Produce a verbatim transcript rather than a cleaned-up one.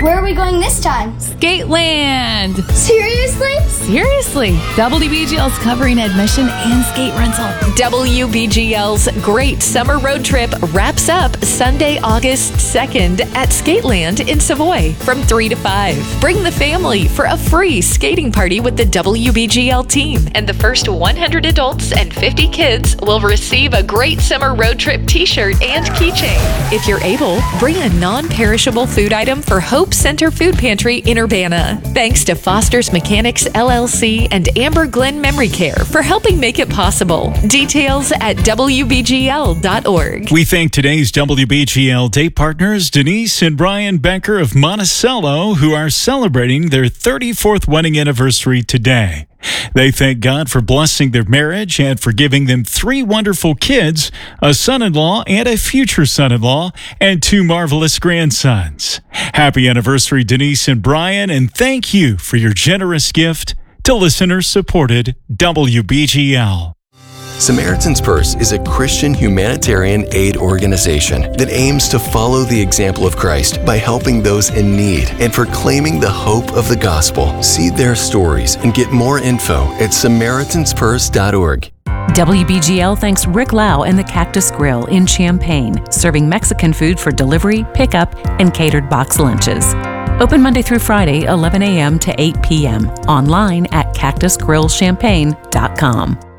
Where are we going this time? Skateland! Seriously? Seriously. W B G L's covering admission and skate rental. W B G L's Great Summer Road Trip wraps up Sunday, August second at Skateland in Savoy from three to five. Bring the family for a free skating party with the W B G L team, and the first one hundred adults and fifty kids will receive a Great Summer Road Trip t-shirt and keychain. If you're able, bring a non-perishable food item for Hope Center Food Pantry in Urbana. Thanks to Foster's Mechanics L L C and Amber Glen Memory Care for helping make it possible. Details at W B G L dot org. We thank today's W B G L day partners, Denise and Brian Becker of Monticello, who are celebrating their thirty-fourth wedding anniversary today. They thank God for blessing their marriage and for giving them three wonderful kids, a son-in-law and a future son-in-law, and two marvelous grandsons. Happy anniversary, Denise and Brian, and thank you for your generous gift to listener-supported W B G L. Samaritan's Purse is a Christian humanitarian aid organization that aims to follow the example of Christ by helping those in need and proclaiming the hope of the gospel. See their stories and get more info at Samaritans Purse dot org. W B G L thanks Rick Lau and the Cactus Grill in Champaign, serving Mexican food for delivery, pickup, and catered box lunches. Open Monday through Friday, eleven a.m. to eight p.m. Online at cactus grill champaign dot com.